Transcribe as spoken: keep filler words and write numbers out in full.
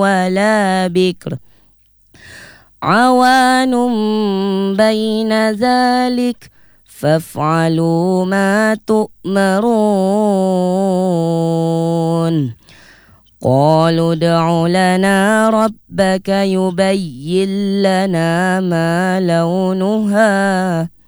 ولا بكر عوان بين ذلك فافعلوا ما تؤمرون. قالوا ادع لنا ربك يبين لنا ما لونها